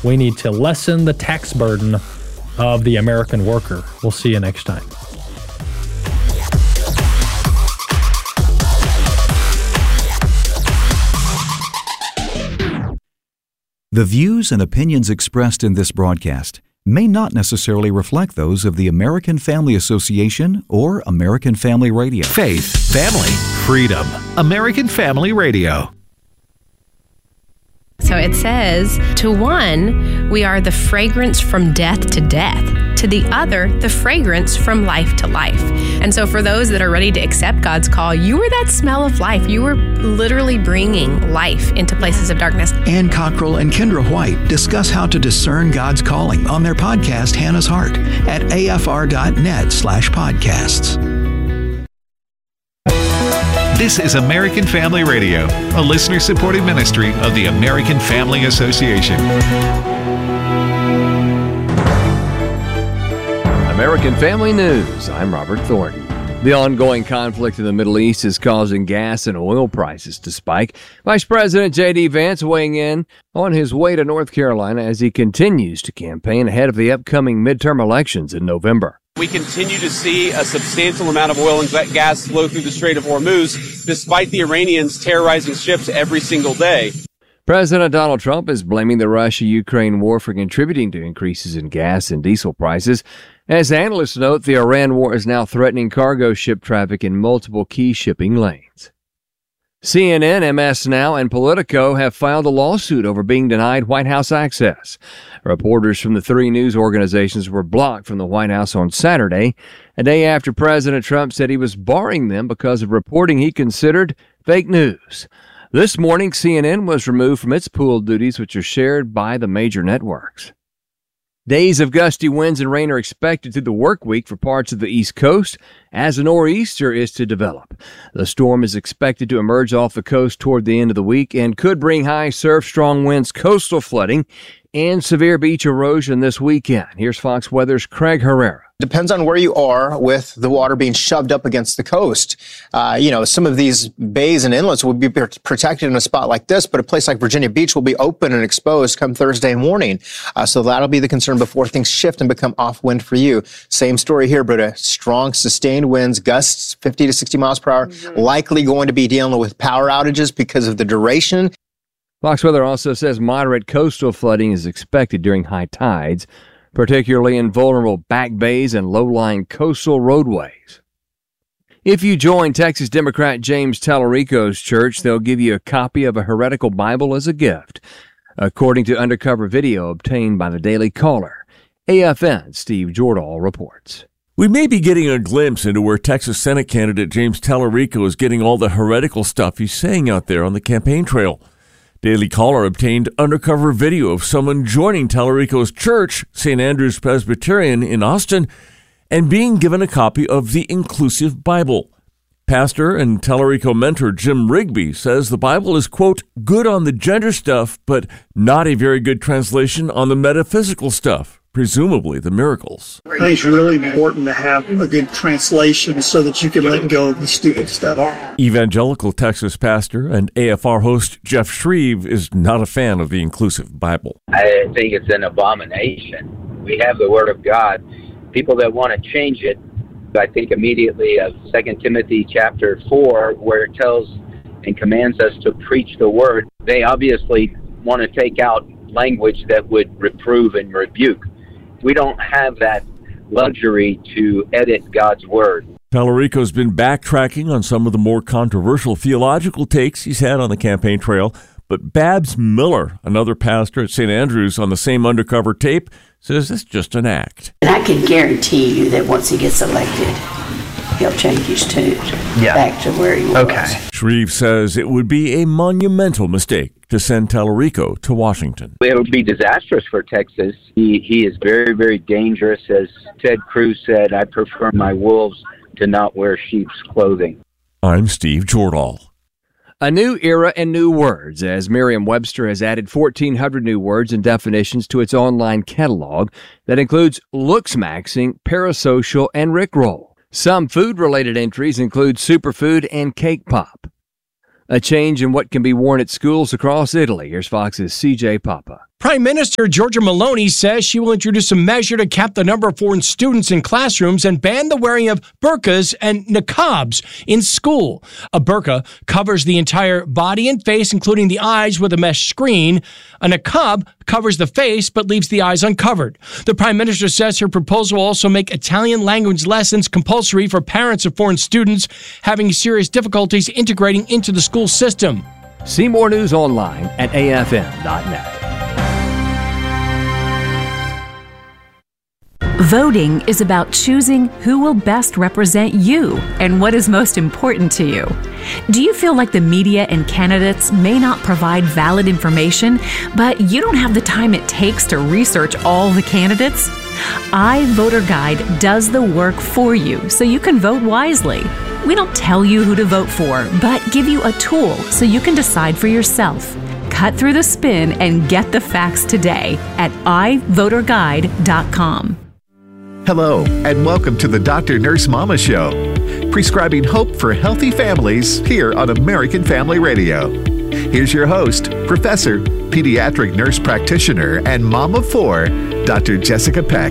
We need to lessen the tax burden of the American worker. We'll see you next time. The views and opinions expressed in this broadcast may not necessarily reflect those of the American Family Association or American Family Radio. Faith, family, freedom. American Family Radio. So it says, to one, we are the fragrance from death to death. To the other, the fragrance from life to life. And so for those that are ready to accept God's call, you are that smell of life. You are literally bringing life into places of darkness. Ann Cockrell and Kendra White discuss how to discern God's calling on their podcast, Hannah's Heart, at afr.net/podcasts. This is American Family Radio, a listener-supported ministry of the American Family Association. American Family News. I'm Robert Thornton. The ongoing conflict in the Middle East is causing gas and oil prices to spike. Vice President J.D. Vance weighing in on his way to North Carolina as he continues to campaign ahead of the upcoming midterm elections in November. We continue to see a substantial amount of oil and gas flow through the Strait of Hormuz, despite the Iranians terrorizing ships every single day. President Donald Trump is blaming the Russia-Ukraine war for contributing to increases in gas and diesel prices. As analysts note, the Iran war is now threatening cargo ship traffic in multiple key shipping lanes. CNN, MS Now, and Politico have filed a lawsuit over being denied White House access. Reporters from the three news organizations were blocked from the White House on Saturday, a day after President Trump said he was barring them because of reporting he considered fake news. This morning, CNN was removed from its pool duties, which are shared by the major networks. Days of gusty winds and rain are expected through the work week for parts of the East Coast as a nor'easter is to develop. The storm is expected to emerge off the coast toward the end of the week and could bring high surf, strong winds, coastal flooding, and severe beach erosion this weekend. Here's Fox Weather's Craig Herrera. Depends on where you are with the water being shoved up against the coast. Some of these bays and inlets will be protected in a spot like this, but a place like Virginia Beach will be open and exposed come Thursday morning. So that'll be the concern before things shift and become off wind for you. Same story here, but strong sustained winds, gusts 50 to 60 miles per hour, likely going to be dealing with power outages because of the duration. Fox Weather also says moderate coastal flooding is expected during high tides, particularly in vulnerable back bays and low-lying coastal roadways. If you join Texas Democrat James Tallarico's church, they'll give you a copy of a heretical Bible as a gift, according to undercover video obtained by the Daily Caller. AFN's Steve Jordahl reports. We may be getting a glimpse into where Texas Senate candidate James Tallarico is getting all the heretical stuff he's saying out there on the campaign trail. Daily Caller obtained undercover video of someone joining Tallarico's church, St. Andrew's Presbyterian in Austin, and being given a copy of the Inclusive Bible. Pastor and Tallarico mentor Jim Rigby says the Bible is, quote, good on the gender stuff, but not a very good translation on the metaphysical stuff, presumably the miracles. I think it's really important to have a good translation so that you can let go of the stupid stuff. Evangelical Texas pastor and AFR host Jeff Shreve is not a fan of the Inclusive Bible. I think it's an abomination. We have the Word of God. People that want to change it, I think immediately of 2 Timothy chapter 4, where it tells and commands us to preach the Word. They obviously want to take out language that would reprove and rebuke. We don't have that luxury to edit God's Word. Tallarico's been backtracking on some of the more controversial theological takes he's had on the campaign trail, but Babs Miller, another pastor at St. Andrews on the same undercover tape, says it's just an act. And I can guarantee you that once he gets elected, he'll change his tune back to where he was. Shreve says it would be a monumental mistake to send Tallarico to Washington. It would be disastrous for Texas. He is very, very dangerous. As Ted Cruz said, I prefer my wolves to not wear sheep's clothing. I'm Steve Jordahl. A new era and new words, as Merriam-Webster has added 1,400 new words and definitions to its online catalog that includes looksmaxing, parasocial, and rickroll. Some food-related entries include superfood and cake pop. A change in what can be worn at schools across Italy. Here's Fox's CJ Papa. Prime Minister Giorgia Meloni says she will introduce a measure to cap the number of foreign students in classrooms and ban the wearing of burqas and niqabs in school. A burqa covers the entire body and face, including the eyes, with a mesh screen. A niqab covers the face but leaves the eyes uncovered. The Prime Minister says her proposal will also make Italian language lessons compulsory for parents of foreign students having serious difficulties integrating into the school system. See more news online at afm.net. Voting is about choosing who will best represent you and what is most important to you. Do you feel like the media and candidates may not provide valid information, but you don't have the time it takes to research all the candidates? iVoterGuide does the work for you so you can vote wisely. We don't tell you who to vote for, but give you a tool so you can decide for yourself. Cut through the spin and get the facts today at iVoterGuide.com. Hello, and welcome to the Dr. Nurse Mama Show, prescribing hope for healthy families here on American Family Radio. Here's your host, Professor, Pediatric Nurse Practitioner, and Mom of 4, Dr. Jessica Peck.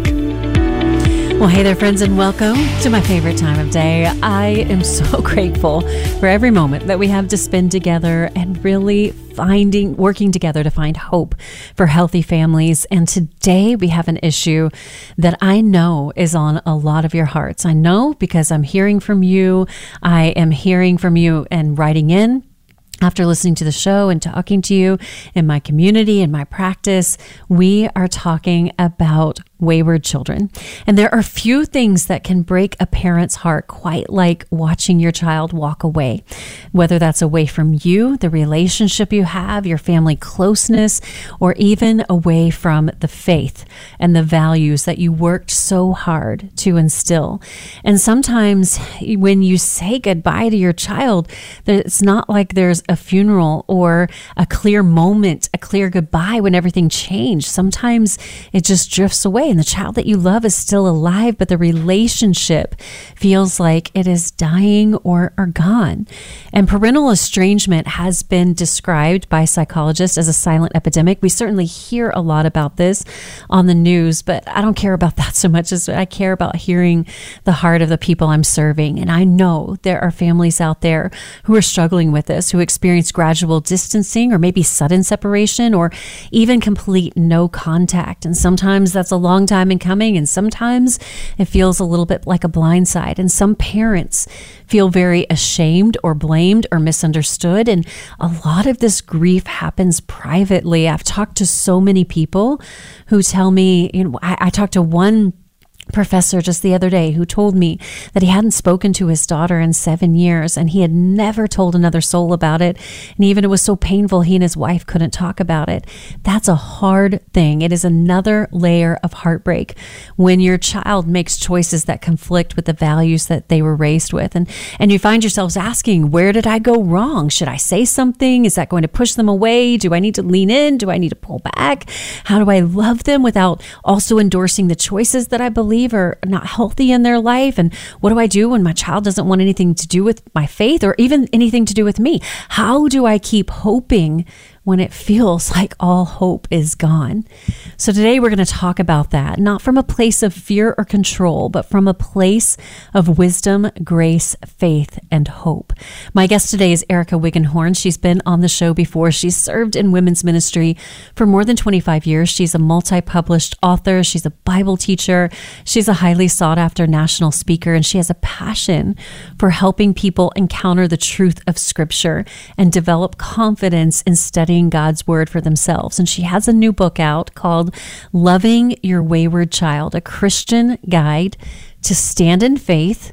Well, hey there, friends, and welcome to my favorite time of day. I am so grateful for every moment that we have to spend together and really working together to find hope for healthy families. And today we have an issue that I know is on a lot of your hearts. I know because I'm hearing from you. I am hearing from you and writing in after listening to the show and talking to you in my community and my practice. We are talking about wayward children. And there are few things that can break a parent's heart quite like watching your child walk away, whether that's away from you, the relationship you have, your family closeness, or even away from the faith and the values that you worked so hard to instill. And sometimes when you say goodbye to your child, it's not like there's a funeral or a clear moment, a clear goodbye when everything changed. Sometimes it just drifts away and the child that you love is still alive, but the relationship feels like it is dying or gone. And parental estrangement has been described by psychologists as a silent epidemic. We certainly hear a lot about this on the news, but I don't care about that so much as I care about hearing the heart of the people I'm serving. And I know there are families out there who are struggling with this, who experience gradual distancing or maybe sudden separation or even complete no contact. And sometimes that's a long time in coming, and sometimes it feels a little bit like a blindside. And some parents feel very ashamed or blamed or misunderstood. And a lot of this grief happens privately. I've talked to so many people who tell me, I talked to one professor just the other day who told me that he hadn't spoken to his daughter in 7 years and he had never told another soul about it. And even it was so painful, he and his wife couldn't talk about it. That's a hard thing. It is another layer of heartbreak when your child makes choices that conflict with the values that they were raised with. And you find yourselves asking, where did I go wrong? Should I say something? Is that going to push them away? Do I need to lean in? Do I need to pull back? How do I love them without also endorsing the choices that I believe are not healthy in their life? And what do I do when my child doesn't want anything to do with my faith or even anything to do with me? How do I keep hoping when it feels like all hope is gone? So today we're going to talk about that, not from a place of fear or control, but from a place of wisdom, grace, faith, and hope. My guest today is Erica Wiggenhorn. She's been on the show before. She's served in women's ministry for more than 25 years. She's a multi-published author. She's a Bible teacher. She's a highly sought after national speaker, and she has a passion for helping people encounter the truth of Scripture and develop confidence in studying God's Word for themselves. And she has a new book out called Loving Your Wayward Child, a Christian guide to stand in faith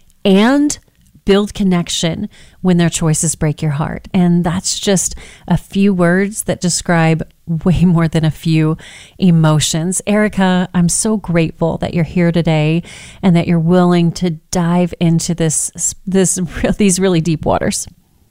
and build connection when their choices break your heart. And that's just a few words that describe way more than a few emotions. Erica, I'm so grateful that you're here today and that you're willing to dive into these really deep waters.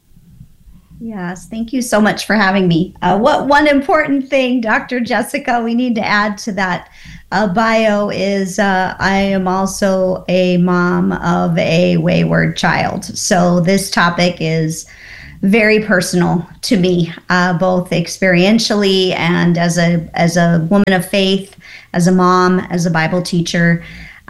Yes, thank you so much for having me. One important thing, Dr. Jessica, we need to add to that bio is I am also a mom of a wayward child. So this topic is very personal to me, both experientially and as a woman of faith, as a mom, as a Bible teacher.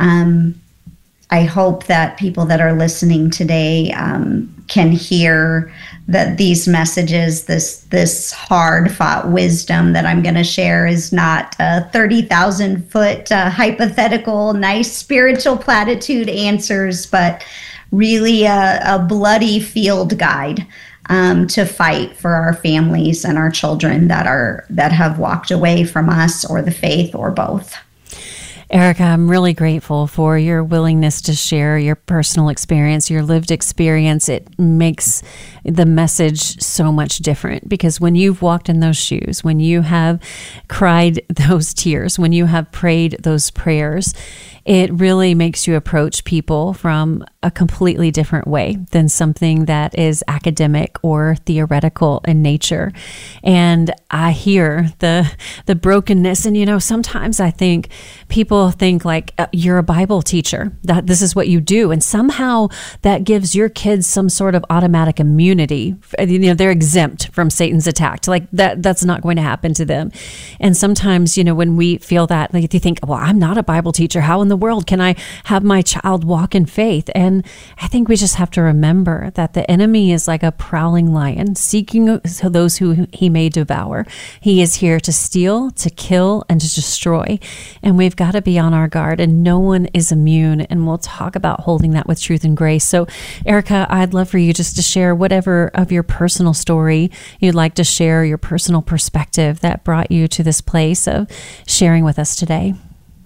I hope that people that are listening today can hear that these messages, this hard-fought wisdom that I'm going to share is not a 30,000-foot hypothetical, nice spiritual platitude answers, but really a bloody field guide to fight for our families and our children that have walked away from us or the faith or both. Erica, I'm really grateful for your willingness to share your personal experience, your lived experience. It makes the message so much different, because when you've walked in those shoes, when you have cried those tears, when you have prayed those prayers, it really makes you approach people from a completely different way than something that is academic or theoretical in nature. And I hear the brokenness. And, sometimes I think people think like, you're a Bible teacher, that this is what you do. And somehow that gives your kids some sort of automatic immunity. They're exempt from Satan's attack. Like that's not going to happen to them. And sometimes, when we feel that, like, you think, well, I'm not a Bible teacher. How in the world can I have my child walk in faith? And I think we just have to remember that the enemy is like a prowling lion, seeking those who he may devour. He is here to steal, to kill, and to destroy. And we've got to be on our guard, and no one is immune. And we'll talk about holding that with truth and grace. So, Erica, I'd love for you just to share whatever of your personal story you'd like to share, your personal perspective that brought you to this place of sharing with us today.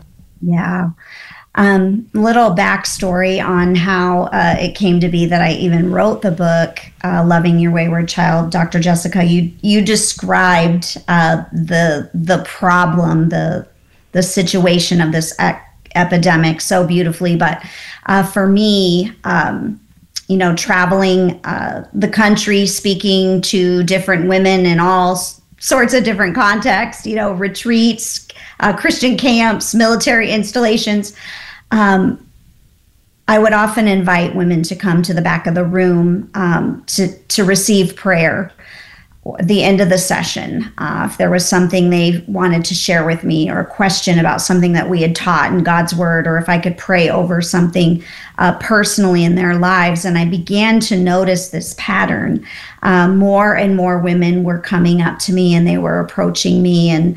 Yeah. Little backstory on how it came to be that I even wrote the book, Loving Your Wayward Child. Dr. Jessica, you described the problem, the situation of this epidemic so beautifully. But for me, traveling the country, speaking to different women in all sorts of different contexts, retreats, Christian camps, military installations. I would often invite women to come to the back of the room to receive prayer at the end of the session. If there was something they wanted to share with me, or a question about something that we had taught in God's Word, or if I could pray over something personally in their lives. And I began to notice this pattern. More and more women were coming up to me, and they were approaching me, and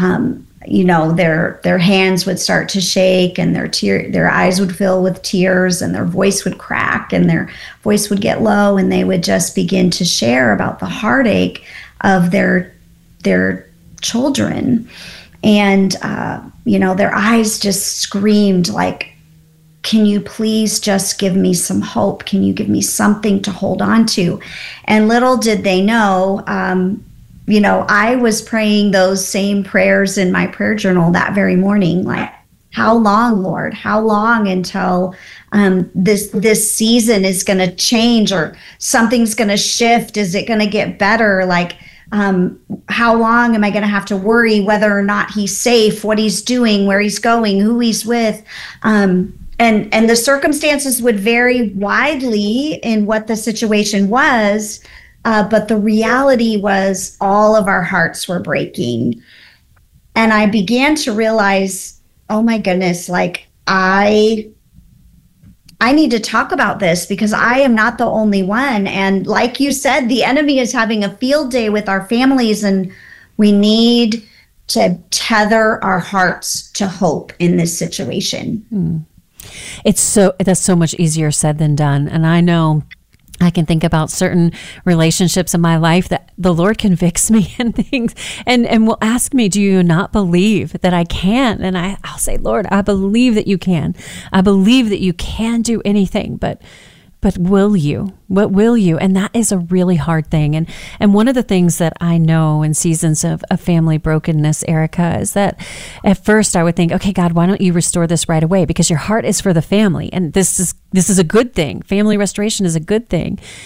their hands would start to shake, and their eyes would fill with tears, and their voice would crack, and their voice would get low, and they would just begin to share about the heartache of their children. And their eyes just screamed like, can you please just give me some hope? Can you give me something to hold on to? And little did they know, I was praying those same prayers in my prayer journal that very morning. Like, how long, Lord? How long until this season is going to change, or something's going to shift? Is it going to get better? Like, how long am I going to have to worry whether or not he's safe, what he's doing, where he's going, who he's with? And the circumstances would vary widely in what the situation was. But the reality was all of our hearts were breaking. And I began to realize, oh my goodness, like I need to talk about this, because I am not the only one. And like you said, the enemy is having a field day with our families, and we need to tether our hearts to hope in this situation. That's so much easier said than done. And I know I can think about certain relationships in my life that the Lord convicts me in things and will ask me, do you not believe that I can? And I'll say, Lord, I believe that you can. I believe that you can do anything, but will you? What will you? And that is a really hard thing. And one of the things that I know in seasons of family brokenness, Erica, is that at first I would think, okay, God, why don't you restore this right away? Because your heart is for the family. And this is a good thing. Family restoration is a good thing.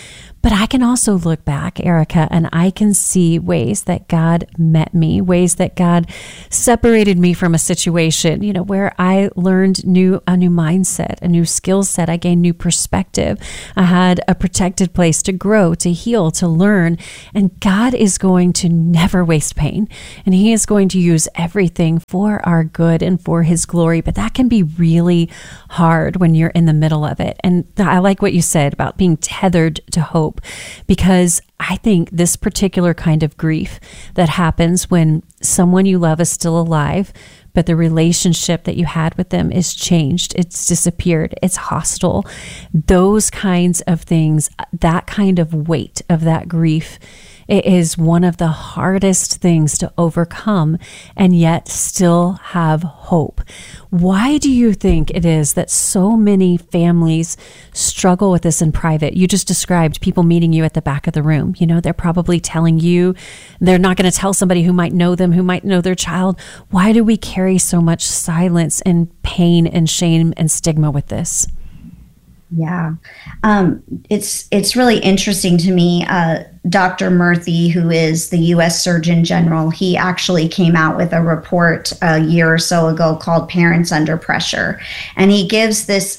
But I can also look back, Erica, and I can see ways that God met me, ways that God separated me from a situation, where I learned a new mindset, a new skill set. I gained new perspective. I had a protected place to grow, to heal, to learn. And God is going to never waste pain. And He is going to use everything for our good and for His glory. But that can be really hard when you're in the middle of it. And I like what you said about being tethered to hope, because I think this particular kind of grief that happens when someone you love is still alive, but the relationship that you had with them is changed, it's disappeared, it's hostile. Those kinds of things, that kind of weight of that grief, it is one of the hardest things to overcome and yet still have hope. Why do you think it is that so many families struggle with this in private? You just described people meeting you at the back of the room. They're probably telling you, they're not going to tell somebody who might know them, who might know their child. Why do we carry so much silence and pain and shame and stigma with this? Yeah. It's really interesting to me. Dr. Murthy, who is the U.S. Surgeon General, he actually came out with a report a year or so ago called Parents Under Pressure. And he gives this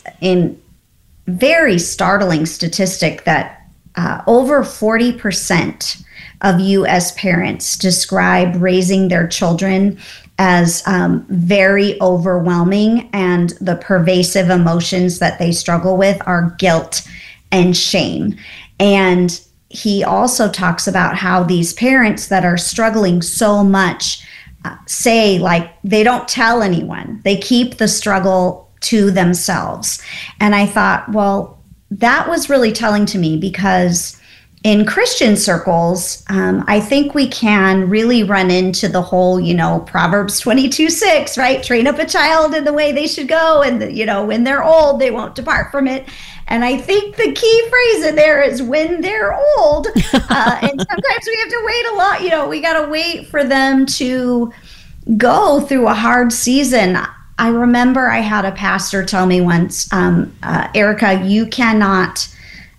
very startling statistic that over 40% of U.S. parents describe raising their children as very overwhelming, and the pervasive emotions that they struggle with are guilt and shame. And he also talks about how these parents that are struggling so much say, like, they don't tell anyone. They keep the struggle to themselves. And I thought, well, that was really telling to me, because in Christian circles, I think we can really run into the whole, Proverbs 22:6, right? Train up a child in the way they should go. And, when they're old, they won't depart from it. And I think the key phrase in there is when they're old. And sometimes we have to wait a lot. We got to wait for them to go through a hard season. I remember I had a pastor tell me once, Erica, you cannot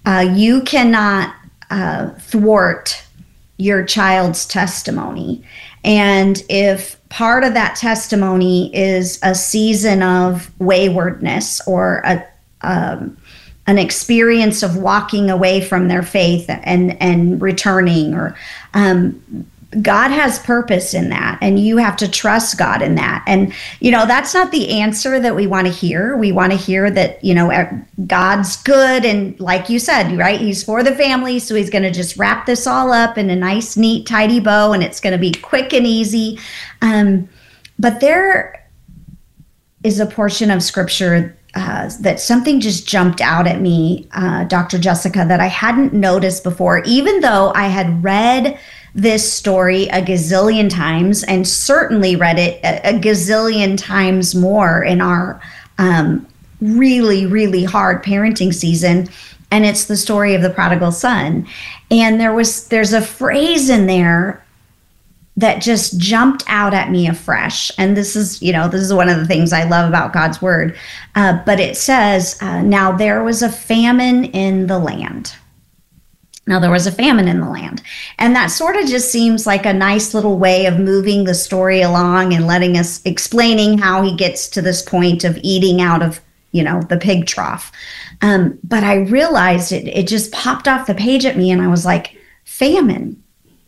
thwart your child's testimony. And if part of that testimony is a season of waywardness or an experience of walking away from their faith and returning, or God has purpose in that, and you have to trust God in that. And, that's not the answer that we want to hear. We want to hear that, God's good. And like you said, right, He's for the family. So He's going to just wrap this all up in a nice, neat, tidy bow, and it's going to be quick and easy. But there is a portion of scripture that something just jumped out at me, Dr. Jessica, that I hadn't noticed before, even though I had read this story a gazillion times, and certainly read it a gazillion times more in our really, really hard parenting season. And it's the story of the prodigal son. And there's a phrase in there that just jumped out at me afresh. And this is one of the things I love about God's word. But it says, now there was a famine in the land. Now there was a famine in the land. And that sort of just seems like a nice little way of moving the story along and letting us, explaining how he gets to this point of eating out of, the pig trough. But I realized it just popped off the page at me, and I was like, famine.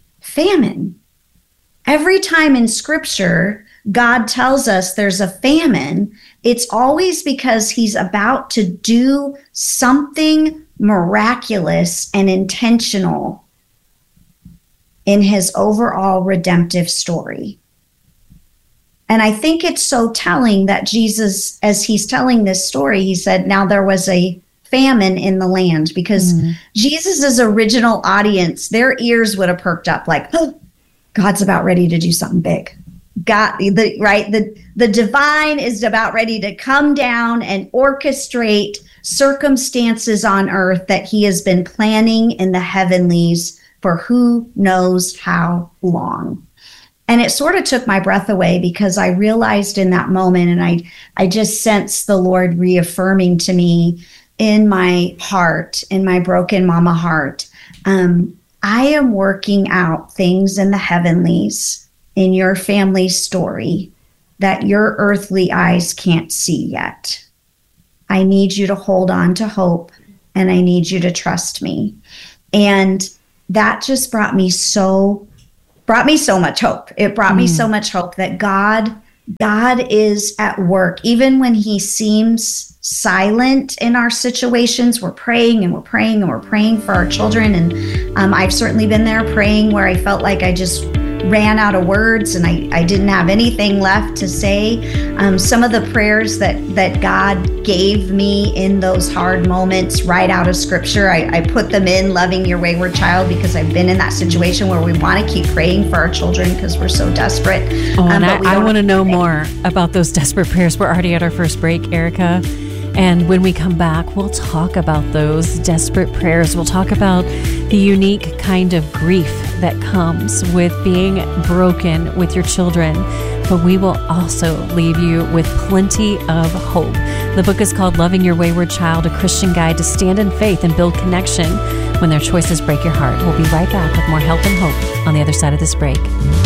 Every time in scripture, God tells us there's a famine, it's always because He's about to do something miraculous and intentional in His overall redemptive story. And I think it's so telling that Jesus, as He's telling this story, He said, now there was a famine in the land, because Jesus's original audience, their ears would have perked up like, oh, God's about ready to do something big. The divine is about ready to come down and orchestrate circumstances on earth that He has been planning in the heavenlies for who knows how long. And it sort of took my breath away, because I realized in that moment, and I just sensed the Lord reaffirming to me in my heart, in my broken mama heart, I am working out things in the heavenlies in your family story that your earthly eyes can't see yet. I need you to hold on to hope, and I need you to trust me. And that just brought me so much hope. It brought me so much hope that God is at work. Even when he seems silent in our situations, we're praying and we're praying and we're praying for our children. And I've certainly been there praying where I felt like I just ran out of words and I didn't have anything left to say. Some of the prayers that God gave me in those hard moments right out of scripture, I put them in Loving Your Wayward Child, because I've been in that situation where we want to keep praying for our children because we're so desperate. And I want to know more about those desperate prayers. We're already at our first break, Erica. And when we come back, we'll talk about those desperate prayers. We'll talk about the unique kind of grief that comes with being broken with your children. But we will also leave you with plenty of hope. The book is called Loving Your Wayward Child, a Christian guide to stand in faith and build connection when their choices break your heart. We'll be right back with more help and hope on the other side of this break.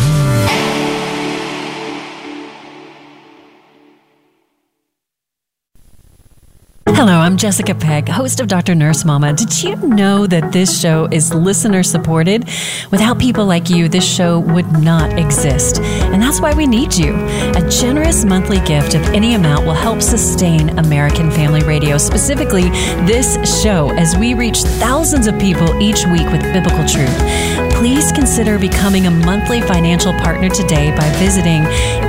Hello, I'm Jessica Pegg, host of Dr. Nurse Mama. Did you know that this show is listener supported? Without people like you, this show would not exist. And that's why we need you. A generous monthly gift of any amount will help sustain American Family Radio, specifically this show, as we reach thousands of people each week with biblical truth. Please consider becoming a monthly financial partner today by visiting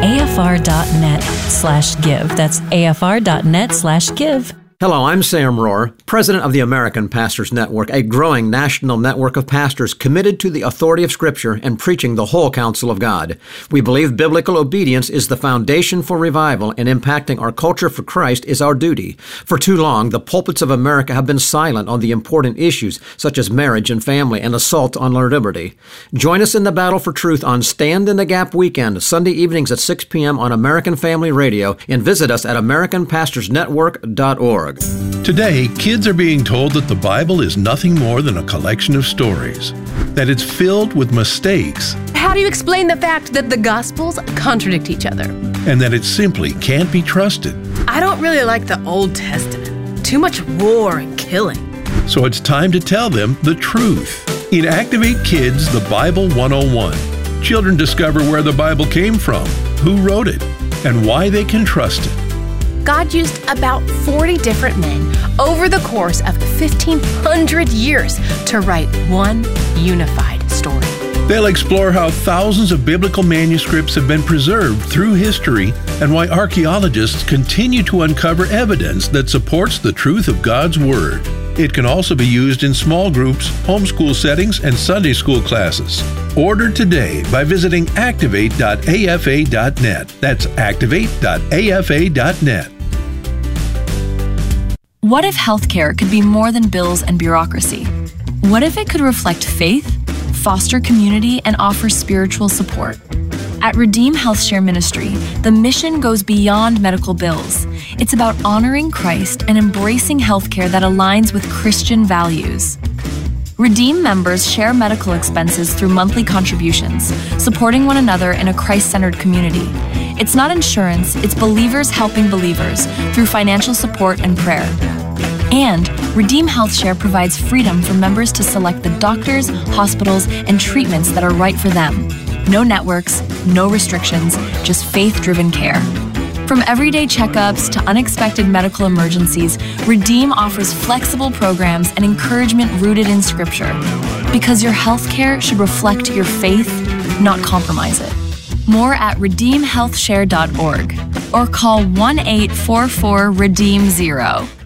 afr.net/give. That's afr.net/give. Hello, I'm Sam Rohr, president of the American Pastors Network, a growing national network of pastors committed to the authority of Scripture and preaching the whole counsel of God. We believe biblical obedience is the foundation for revival, and impacting our culture for Christ is our duty. For too long, the pulpits of America have been silent on the important issues such as marriage and family and assault on our liberty. Join us in the battle for truth on Stand in the Gap weekend, Sunday evenings at 6 p.m. on American Family Radio, and visit us at AmericanPastorsNetwork.org. Today, kids are being told that the Bible is nothing more than a collection of stories, that it's filled with mistakes, How do you explain the fact that the Gospels contradict each other? and that it simply can't be trusted. I don't really like the Old Testament. Too much war and killing. So it's time to tell them the truth. In Activate Kids, the Bible 101, children discover where the Bible came from, who wrote it, and why they can trust it. God used about 40 different men over the course of 1,500 years to write one unified story. They'll explore how thousands of biblical manuscripts have been preserved through history and why archaeologists continue to uncover evidence that supports the truth of God's Word. It can also be used in small groups, homeschool settings, and Sunday school classes. Order today by visiting activate.afa.net. That's activate.afa.net. What if healthcare could be more than bills and bureaucracy? What if it could reflect faith, foster community, and offer spiritual support? At Redeem HealthShare Ministry, the mission goes beyond medical bills. It's about honoring Christ and embracing healthcare that aligns with Christian values. Redeem members share medical expenses through monthly contributions, supporting one another in a Christ-centered community. It's not insurance, it's believers helping believers through financial support and prayer. And Redeem HealthShare provides freedom for members to select the doctors, hospitals, and treatments that are right for them. No networks, no restrictions, just faith-driven care. From everyday checkups to unexpected medical emergencies, Redeem offers flexible programs and encouragement rooted in Scripture. Because your healthcare should reflect your faith, not compromise it. More at redeemhealthshare.org or call 1-844-REDEEM-0.